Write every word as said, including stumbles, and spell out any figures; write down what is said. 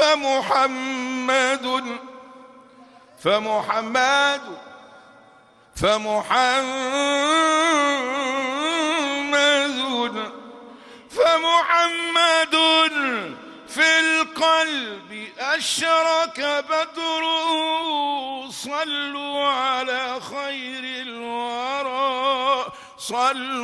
فمحمد فمحمد فمحمد فمحمد في القلب أشرك بدره. صلوا على خير الورى، صلوا